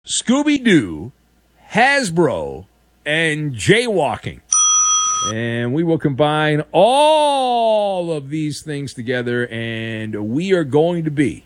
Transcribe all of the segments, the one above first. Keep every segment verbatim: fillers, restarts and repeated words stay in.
Scooby-Doo, Hasbro, and jaywalking. And we will combine all of these things together, and we are going to be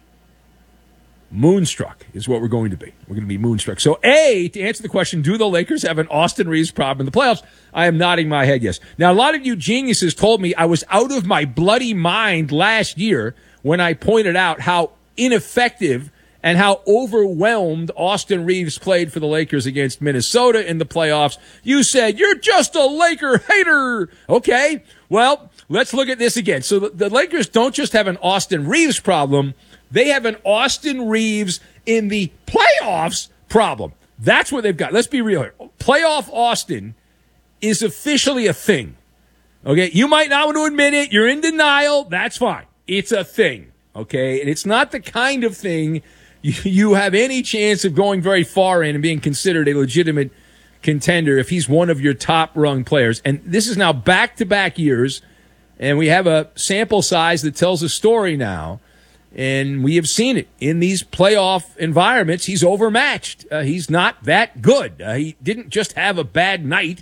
moonstruck is what we're going to be. We're going to be moonstruck. So, A, to answer the question, do the Lakers have an Austin Reeves problem in the playoffs? I am nodding my head yes. Now, a lot of you geniuses told me I was out of my bloody mind last year when I pointed out how ineffective and how overwhelmed Austin Reeves played for the Lakers against Minnesota in the playoffs. You said, you're just a Laker hater. Okay, well, let's look at this again. So the, the Lakers don't just have an Austin Reeves problem. They have an Austin Reeves in the playoffs problem. That's what they've got. Let's be real here. Playoff Austin is officially a thing. Okay, you might not want to admit it. You're in denial. That's fine. It's a thing. Okay, and it's not the kind of thing you have any chance of going very far in and being considered a legitimate contender if he's one of your top-rung players. And this is now back-to-back years, and we have a sample size that tells a story now, and we have seen it. In these playoff environments, he's overmatched. Uh, he's not that good. Uh, he didn't just have a bad night.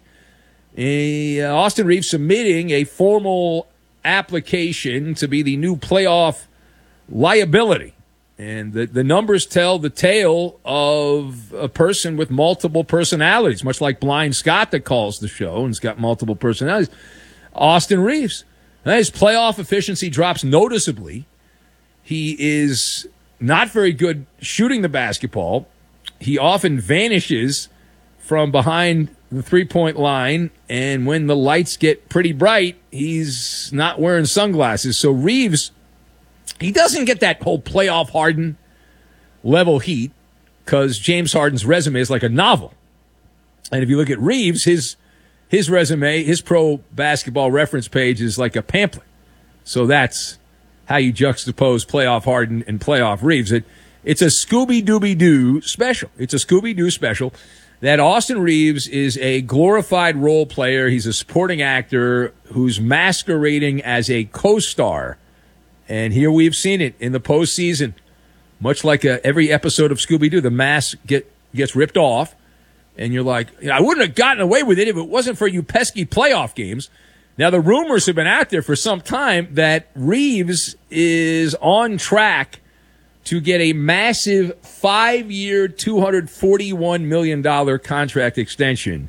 Uh, Austin Reeves submitting a formal application to be the new playoff liability. And the, the numbers tell the tale of a person with multiple personalities, much like Blind Scott that calls the show and's got multiple personalities. Austin Reeves. His playoff efficiency drops noticeably. He is not very good shooting the basketball. He often vanishes from behind the three-point line, and when the lights get pretty bright, he's not wearing sunglasses. So Reeves, he doesn't get that whole playoff Harden level heat because James Harden's resume is like a novel. And if you look at Reeves, his his resume, his pro basketball reference page is like a pamphlet. So that's how you juxtapose playoff Harden and playoff Reeves. It, it's a Scooby-Dooby-Doo special. It's a Scooby-Doo special that Austin Reeves is a glorified role player. He's a supporting actor who's masquerading as a co-star. And here we've seen it in the postseason. Much like a, every episode of Scooby-Doo, the mask get, gets ripped off. And you're like, I wouldn't have gotten away with it if it wasn't for you pesky playoff games. Now, the rumors have been out there for some time that Reeves is on track to get a massive five-year, two hundred forty-one million dollars contract extension.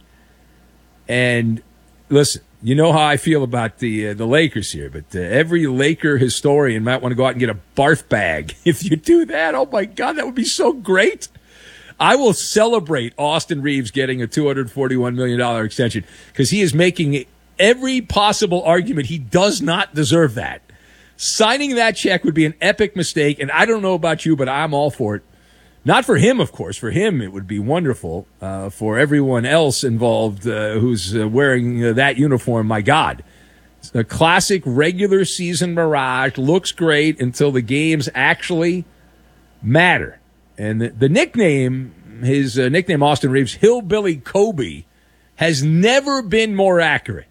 And listen, you know how I feel about the uh, the Lakers here, but uh, every Laker historian might want to go out and get a barf bag. If you do that, oh, my God, that would be so great. I will celebrate Austin Reeves getting a two hundred forty-one million dollars extension because he is making every possible argument he does not deserve that. Signing that check would be an epic mistake, and I don't know about you, but I'm all for it. Not for him, of course. For him, it would be wonderful. Uh, for everyone else involved uh, who's uh, wearing uh, that uniform, my God. It's a classic regular season mirage. Looks great until the games actually matter. And the, the nickname, his uh, nickname, Austin Reeves, Hillbilly Kobe, has never been more accurate.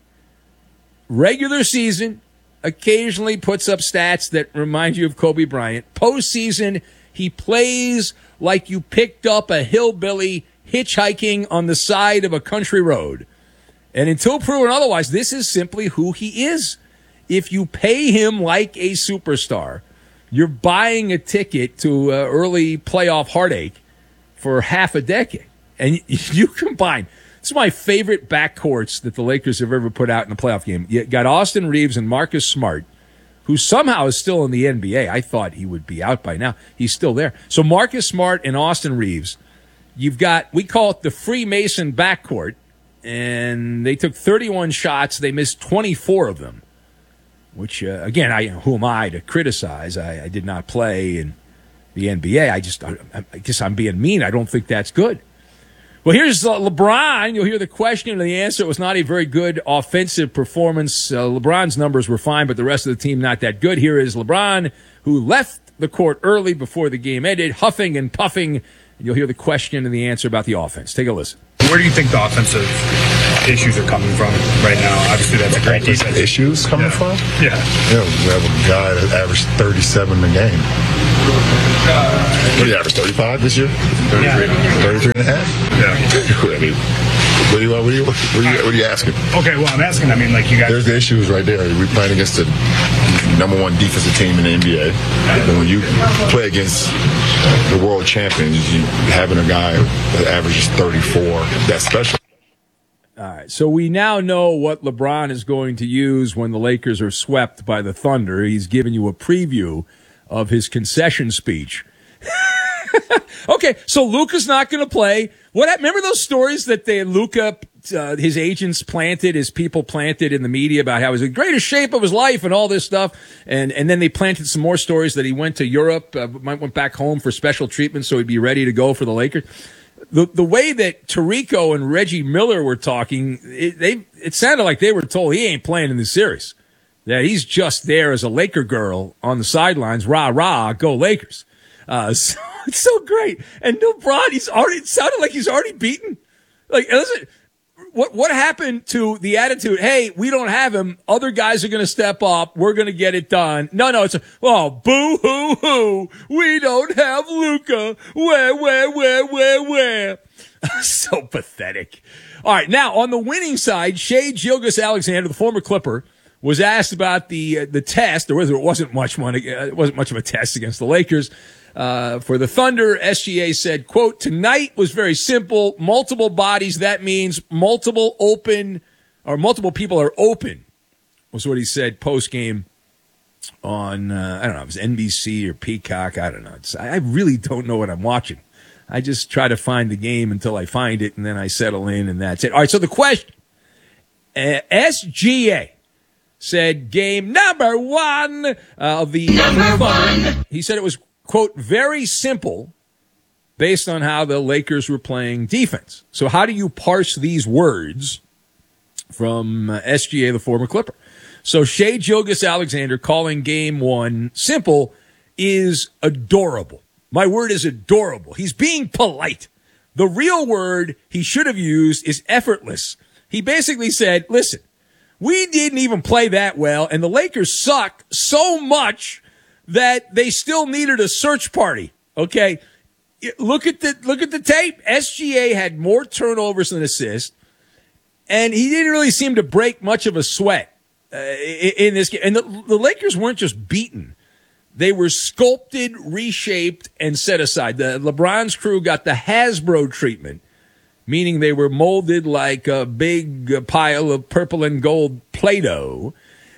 Regular season, occasionally puts up stats that remind you of Kobe Bryant. Postseason, he plays like you picked up a hillbilly hitchhiking on the side of a country road. And until proven otherwise, this is simply who he is. If you pay him like a superstar, you're buying a ticket to uh, early playoff heartache for half a decade. And you combine, this is my favorite backcourts that the Lakers have ever put out in a playoff game. You got Austin Reeves and Marcus Smart, who somehow is still in the N B A. I thought he would be out by now. He's still there. So Marcus Smart and Austin Reeves, you've got, we call it the Freemason backcourt, and they took thirty-one shots. They missed twenty-four of them, which, uh, again, I who am I to criticize? I, I did not play in the N B A. I just, I, I guess I'm being mean. I don't think that's good. Well, here's uh, LeBron. You'll hear the question and the answer. It was not a very good offensive performance. Uh, LeBron's numbers were fine, but the rest of the team not that good. Here is LeBron, who left the court early before the game ended, huffing and puffing. And you'll hear the question and the answer about the offense. Take a listen. Where do you think the offensive issues are coming from right now? Obviously, that's a great defense. Issues coming yeah. from? Yeah. Yeah, we have a guy that averaged thirty-seven a game. What do you average, thirty-five this year? thirty-three. thirty-three and a half? Yeah. I mean, what are you, what are you, what are you, what are you asking? Okay, well, I'm asking, I mean, like, you guys... There's the issues right there. We're playing against the number one defensive team in the N B A. And when you play against the world champions, you having a guy that averages thirty-four, that's special. All right, so we now know what LeBron is going to use when the Lakers are swept by the Thunder. He's given you a preview of his concession speech. Okay, so Luka's not going to play. What? Remember those stories that they Luka, uh, his agents planted, his people planted in the media about how he was in the greatest shape of his life and all this stuff, and and then they planted some more stories that he went to Europe, uh, went back home for special treatment so he'd be ready to go for the Lakers. The the way that Tirico and Reggie Miller were talking, it, they it sounded like they were told he ain't playing in this series. That he's just there as a Laker girl on the sidelines, rah rah, go Lakers. Uh, so it's so great. And LeBron, he's already, it sounded like he's already beaten. Like, listen, what, what happened to the attitude? Hey, we don't have him. Other guys are going to step up. We're going to get it done. No, no, it's a, oh, boo hoo hoo. We don't have Luka. Where, where, where, where, where? So pathetic. All right. Now on the winning side, Shai Gilgeous-Alexander, the former Clipper, was asked about the, uh, the test, or whether it wasn't much money, uh, it wasn't much of a test against the Lakers. Uh, for the Thunder, S G A said, quote, tonight was very simple. Multiple bodies. That means multiple open or multiple people are open was what he said post game on, uh, I don't know, it was N B C or Peacock. I don't know. It's, I really don't know what I'm watching. I just try to find the game until I find it and then I settle in and that's it. All right. So the question, uh, S G A said game number one uh, of the number one. He said it was, quote, very simple based on how the Lakers were playing defense. So how do you parse these words from uh, S G A, the former Clipper? So Shai Gilgeous-Alexander calling game one simple is adorable. My word is adorable. He's being polite. The real word he should have used is effortless. He basically said, listen, we didn't even play that well, and the Lakers suck so much that they still needed a search party. Okay, look at the look at the tape. S G A had more turnovers than assists, and he didn't really seem to break much of a sweat uh, in this game. And the, the Lakers weren't just beaten; they were sculpted, reshaped, and set aside. The LeBron's crew got the Hasbro treatment, meaning they were molded like a big pile of purple and gold Play-Doh.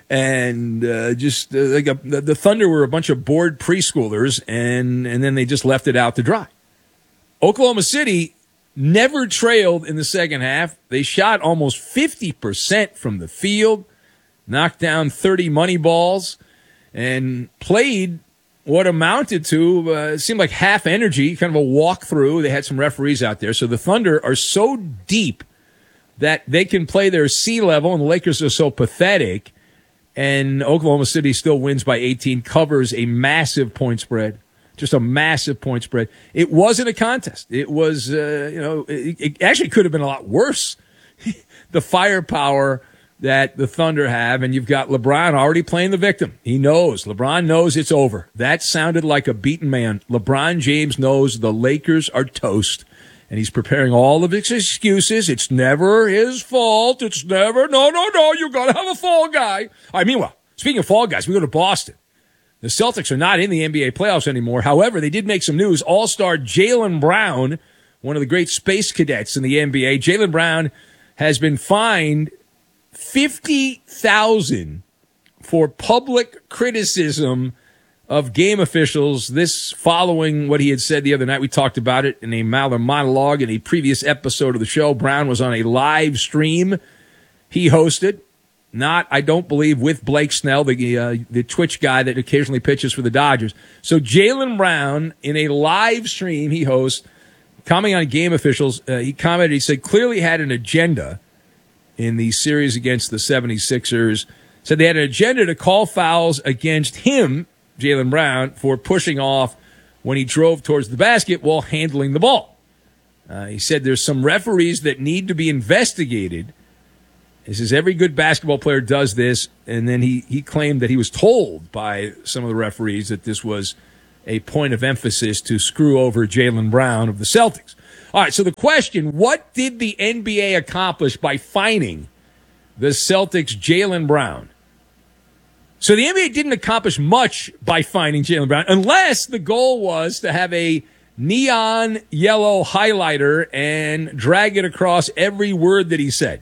And uh, just uh, like a, the, the Thunder were a bunch of bored preschoolers, and, and then they just left it out to dry. Oklahoma City never trailed in the second half. They shot almost fifty percent from the field, knocked down thirty money balls, and played what amounted to, uh, it seemed like half energy, kind of a walkthrough. They had some referees out there. So the Thunder are so deep that they can play their sea level, and the Lakers are so pathetic. And Oklahoma City still wins by eighteen, covers a massive point spread, just a massive point spread. It wasn't a contest. It was, uh, you know, it, it actually could have been a lot worse. The firepower that the Thunder have, and you've got LeBron already playing the victim. He knows. LeBron knows it's over. That sounded like a beaten man. LeBron James knows the Lakers are toast. And he's preparing all of his excuses. It's never his fault. It's never, no, no, no, you got to have a fall guy. All right, meanwhile, speaking of fall guys, we go to Boston. The Celtics are not in the N B A playoffs anymore. However, they did make some news. All-star Jaylen Brown, one of the great space cadets in the N B A, Jaylen Brown has been fined fifty thousand dollars for public criticism of game officials. This following what he had said the other night. We talked about it in a Maller monologue in a previous episode of the show. Brown was on a live stream he hosted, not, I don't believe, with Blake Snell, the uh, the Twitch guy that occasionally pitches for the Dodgers. So Jaylen Brown, in a live stream he hosts, commenting on game officials, uh, he commented, he said, clearly had an agenda in the series against the seventy-sixers. Said they had an agenda to call fouls against him, Jaylen Brown, for pushing off when he drove towards the basket while handling the ball. Uh, he said there's some referees that need to be investigated. He says every good basketball player does this, and then he, he claimed that he was told by some of the referees that this was a point of emphasis to screw over Jaylen Brown of the Celtics. All right, so the question, what did the N B A accomplish by fining the Celtics' Jaylen Brown? So the N B A didn't accomplish much by fining Jaylen Brown, unless the goal was to have a neon yellow highlighter and drag it across every word that he said.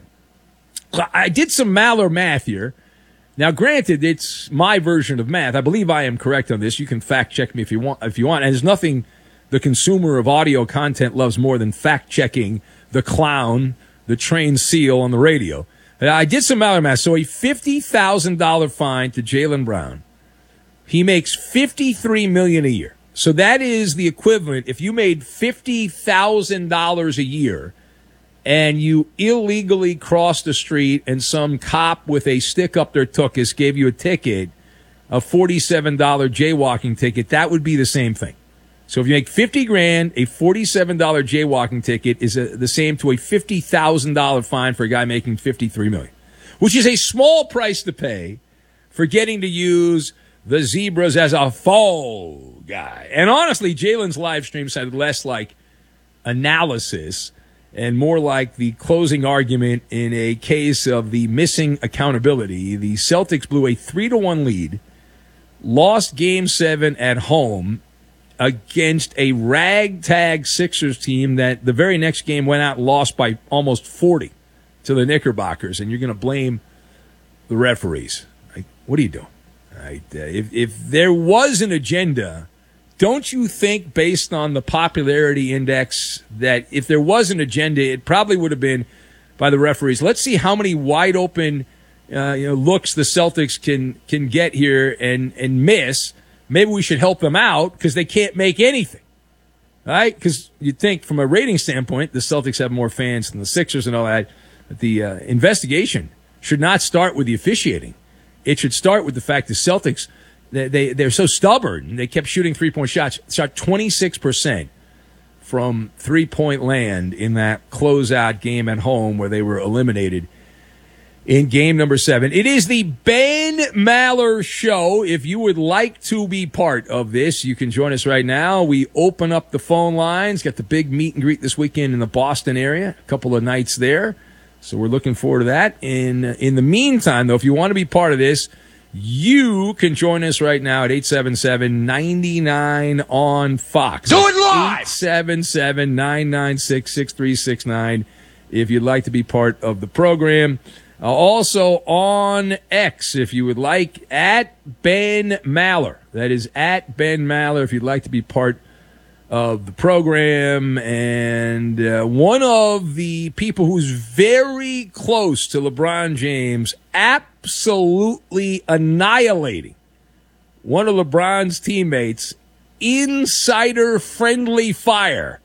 I did some Maller math here. Now, granted, it's my version of math. I believe I am correct on this. You can fact check me if you want. If you want, and there's nothing the consumer of audio content loves more than fact checking the clown, the trained seal on the radio. I did some Maller math. So a fifty thousand dollars fine to Jaylen Brown. He makes fifty-three million dollars a year. So that is the equivalent. If you made fifty thousand dollars a year and you illegally crossed the street and some cop with a stick up their tuchus gave you a ticket, a forty-seven dollars jaywalking ticket, that would be the same thing. So if you make fifty grand, a forty-seven dollars jaywalking ticket is a, the same to a fifty thousand dollars fine for a guy making fifty-three million dollars, which is a small price to pay for getting to use the Zebras as a fall guy. And honestly, Jaylen's live stream sounded less like analysis and more like the closing argument in a case of the missing accountability. The Celtics blew a three to one lead, lost game seven at home against a ragtag Sixers team that the very next game went out and lost by almost forty to the Knickerbockers, and you're going to blame the referees. Like, what are you doing? Right? Uh, if, if there was an agenda, don't you think, based on the popularity index, that if there was an agenda, it probably would have been by the referees? Let's see how many wide open uh, you know, looks the Celtics can can get here and, and miss. Maybe we should help them out because they can't make anything. Right? Because you'd think from a rating standpoint, the Celtics have more fans than the Sixers and all that. But the uh, investigation should not start with the officiating. It should start with the fact the Celtics, they, they, they're so stubborn. They kept shooting three-point shots. Shot twenty-six percent from three-point land in that closeout game at home where they were eliminated in game number seven. It is the Ben Maller Show. If you would like to be part of this, you can join us right now. We open up the phone lines. Got the big meet and greet this weekend in the Boston area. A couple of nights there. So we're looking forward to that. In in the meantime, though, if you want to be part of this, you can join us right now at eight seven seven, nine nine on Fox. Do it live! eight seven seven, nine nine six, six three six nine if you'd like to be part of the program. Uh, also on X, if you would like, at Ben Maller. That is at Ben Maller if you'd like to be part of the program. And uh, one of the people who's very close to LeBron James, absolutely annihilating one of LeBron's teammates, insider friendly fire.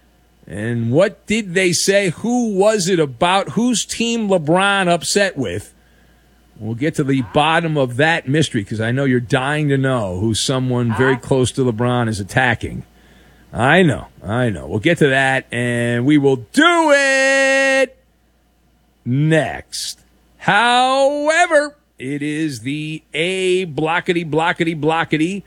And what did they say? Who was it about? Whose team LeBron upset with? We'll get to the bottom of that mystery because I know you're dying to know who someone very close to LeBron is attacking. I know, I know. We'll get to that, and we will do it next. However, it is the A blockety, blockety, blockety.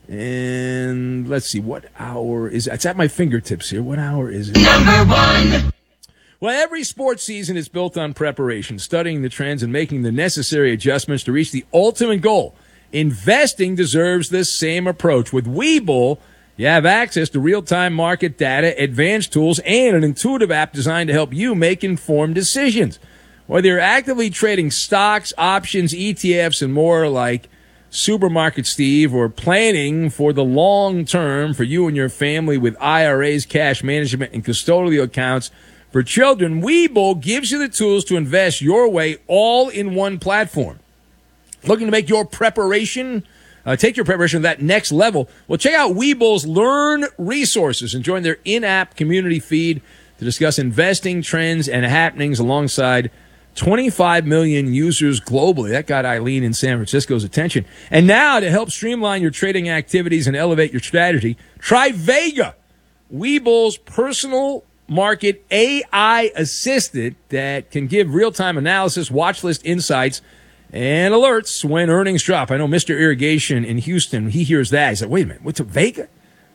And let's see, what hour is it? It's at my fingertips here. What hour is it? Number one. Well, every sports season is built on preparation, studying the trends and making the necessary adjustments to reach the ultimate goal. Investing deserves this same approach. With Webull, you have access to real-time market data, advanced tools, and an intuitive app designed to help you make informed decisions. Whether you're actively trading stocks, options, E T Fs, and more like Supermarket Steve, or planning for the long term for you and your family with I R As, cash management, and custodial accounts for children, Webull gives you the tools to invest your way all in one platform. Looking to make your preparation, uh, take your preparation to that next level? Well, check out Webull's Learn resources and join their in-app community feed to discuss investing trends and happenings alongside twenty-five million users globally. That got Eileen in San Francisco's attention. And now, to help streamline your trading activities and elevate your strategy, try Vega, Webull's personal market A I assistant that can give real-time analysis, watch list insights, and alerts when earnings drop. I know Mister Irrigation in Houston, he hears that. He's like, wait a minute, what's a Vega?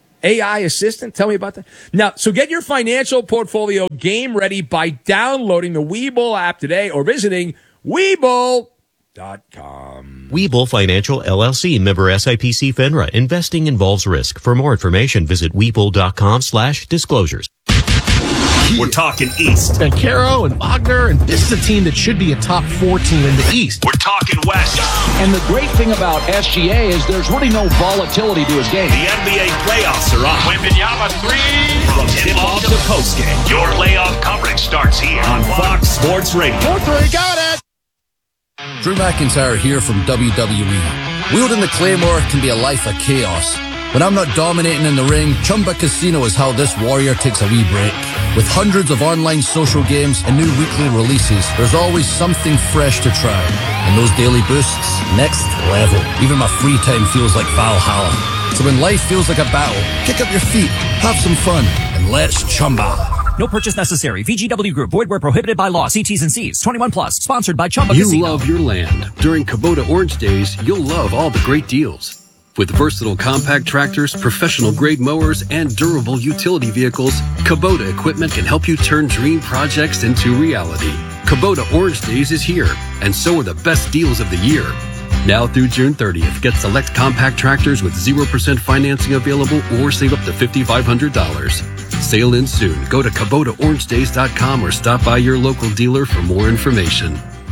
A I assistant? Tell me about that. Now, so get your financial portfolio game ready by downloading the Webull app today or visiting Webull dot com. Webull Financial, L L C, member S I P C FINRA. Investing involves risk. For more information, visit Webull.com slash disclosures. We're talking East. And Caro and Wagner, and this is a team that should be a top four team in the East. We're talking West. And the great thing about S G A is there's really no volatility to his game. The N B A playoffs are on. Wembanyama three. From tip-off to postgame, your playoff coverage starts here on Fox Sports Radio. four three, got it! Drew McIntyre here from W W E. Wielding the Claymore can be a life of chaos. When I'm not dominating in the ring, Chumba Casino is how this warrior takes a wee break. With hundreds of online social games and new weekly releases, there's always something fresh to try. And those daily boosts, next level. Even my free time feels like Valhalla. So when life feels like a battle, kick up your feet, have some fun, and let's Chumba. No purchase necessary. V G W Group. Void where prohibited by law. See T's and C's. twenty-one plus. Sponsored by Chumba You Casino. love your land. During Kubota Orange Days, you'll love all the great deals. With versatile compact tractors, professional-grade mowers, and durable utility vehicles, Kubota equipment can help you turn dream projects into reality. Kubota Orange Days is here, and so are the best deals of the year. Now through June thirtieth, get select compact tractors with zero percent financing available or save up to five thousand five hundred dollars. Sale ends soon. Go to Kubota Orange Days dot com or stop by your local dealer for more information.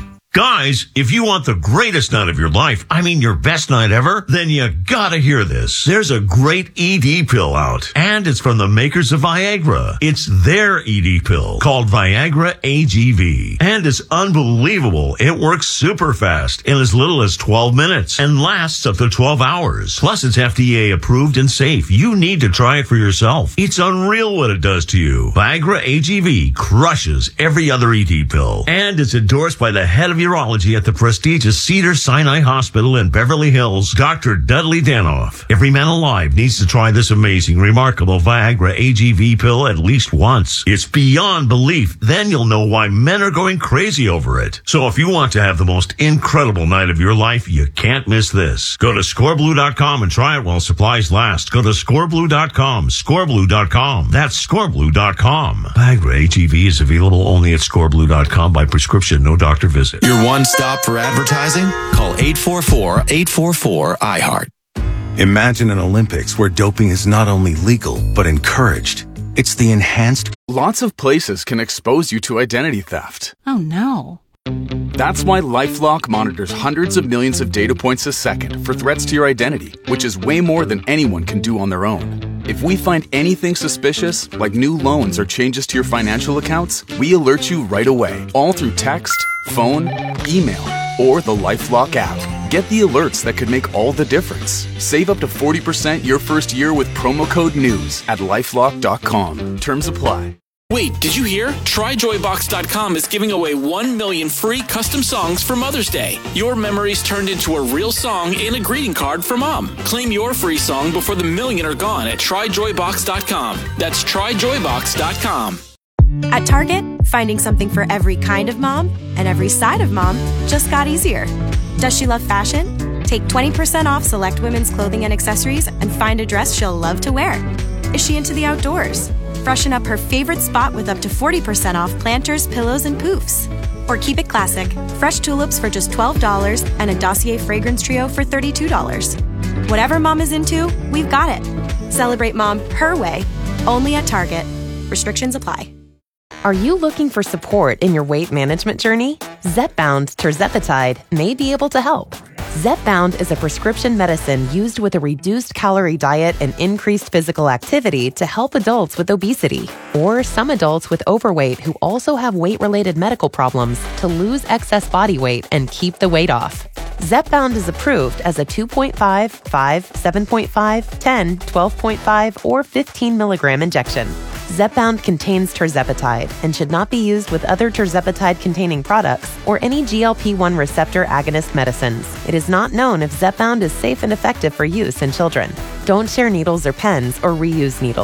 Guys, if you want the greatest night of your life, I mean your best night ever, then you gotta hear this. There's a great E D pill out, and it's from the makers of Viagra. It's their E D pill called Viagra A G V, and it's unbelievable. It works super fast in as little as twelve minutes and lasts up to twelve hours. Plus, it's F D A approved and safe. You need to try it for yourself. It's unreal what it does to you. Viagra A G V crushes every other E D pill, and it's endorsed by the head of your urology at the prestigious Cedars-Sinai Hospital in Beverly Hills, Doctor Dudley Danoff. Every man alive needs to try this amazing, remarkable Viagra A G V pill at least once. It's beyond belief. Then you'll know why men are going crazy over it. So if you want to have the most incredible night of your life, you can't miss this. Go to score blue dot com and try it while supplies last. Go to score blue dot com, score blue dot com. That's score blue dot com. Viagra A G V is available only at score blue dot com by prescription, no doctor visit. Your one stop for advertising? Call eight four four, eight four four, I heart. Imagine an Olympics where doping is not only legal, but encouraged. It's the enhanced... Lots of places can expose you to identity theft. Oh, no. That's why LifeLock monitors hundreds of millions of data points a second for threats to your identity, which is way more than anyone can do on their own. If we find anything suspicious, like new loans or changes to your financial accounts, we alert you right away, all through text, phone, email, or the LifeLock app. Get the alerts that could make all the difference. Save up to forty percent your first year with promo code NEWS at lifelock dot com. Terms apply. Wait, did you hear? Try joy box dot com is giving away one million free custom songs for Mother's Day. Your memories turned into a real song and a greeting card for Mom. Claim your free song before the million are gone at try joy box dot com. That's try joy box dot com. At Target, finding something for every kind of mom and every side of mom just got easier. Does she love fashion? Take twenty percent off select women's clothing and accessories and find a dress she'll love to wear. Is she into the outdoors? Freshen up her favorite spot with up to forty percent off planters, pillows, and poofs. Or keep it classic, fresh tulips for just twelve dollars and a Dossier fragrance trio for thirty-two dollars. Whatever mom is into, we've got it. Celebrate mom her way, only at Target. Restrictions apply. Are you looking for support in your weight management journey? Zepbound tirzepatide may be able to help. Zepbound is a prescription medicine used with a reduced calorie diet and increased physical activity to help adults with obesity or some adults with overweight who also have weight-related medical problems to lose excess body weight and keep the weight off. Zepbound is approved as a two point five, five, seven point five, ten, twelve point five, or fifteen milligram injection. Zepbound contains tirzepatide and should not be used with other tirzepatide-containing products or any G L P one receptor agonist medicines. It is not known if Zepbound is safe and effective for use in children. Don't share needles or pens or reuse needles.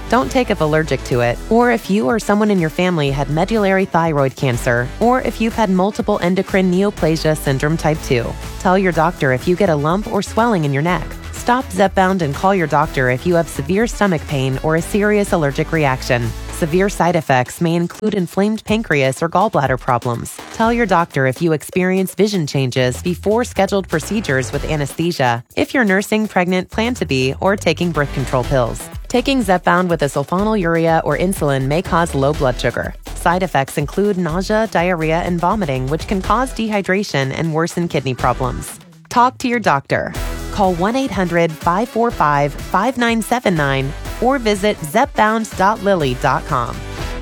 Don't take if allergic to it, or if you or someone in your family had medullary thyroid cancer, or if you've had multiple endocrine neoplasia syndrome type two. Tell your doctor if you get a lump or swelling in your neck. Stop Zepbound and call your doctor if you have severe stomach pain or a serious allergic reaction. Severe side effects may include inflamed pancreas or gallbladder problems. Tell your doctor if you experience vision changes before scheduled procedures with anesthesia, if you're nursing, pregnant, plan to be, or taking birth control pills. Taking Zepbound with a sulfonylurea or insulin may cause low blood sugar. Side effects include nausea, diarrhea, and vomiting, which can cause dehydration and worsen kidney problems. Talk to your doctor. Call one eight hundred five four five five nine seven nine or visit zepbound dot lilly dot com.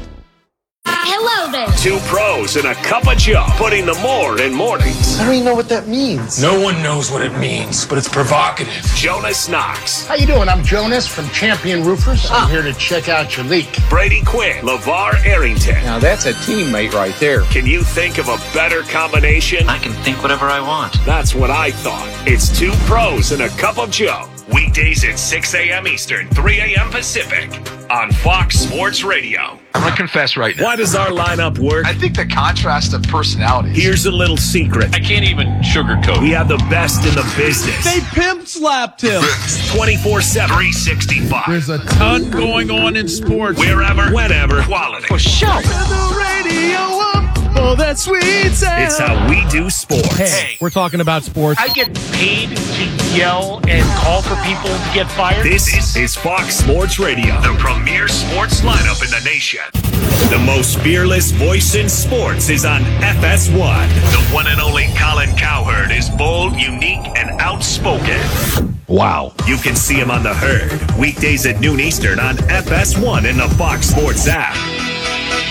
Hello there. Two pros and a cup of Joe, putting the more in mornings. I don't even know what that means. No one knows what it means, but it's provocative. Jonas Knox. How you doing? I'm Jonas from Champion Roofers. I'm ah. here to check out your leak. Brady Quinn. LeVar Arrington. Now that's a teammate right there. Can you think of a better combination? I can think whatever I want. That's what I thought. It's two pros and a cup of Joe. Weekdays at six a.m. Eastern, three a.m. Pacific on Fox Sports Radio. I'm going to confess right now. Why does our lineup work? I think the contrast of personalities. Here's a little secret. I can't even sugarcoat. We have the best in the business. They pimp slapped him. twenty-four seven, three sixty-five. There's a ton going on in sports. Wherever, whenever, quality. For sure. Turn the radio up. Oh, that sweet sound. It's how we do sports. Hey, we're talking about sports. I get paid to yell and call for people to get fired. This is Fox Sports Radio, the premier sports lineup in the nation. The most fearless voice in sports is on F S one. The one and only Colin Cowherd is bold, unique, and outspoken. Wow. You can see him on The Herd, weekdays at noon Eastern on F S one in the Fox Sports app.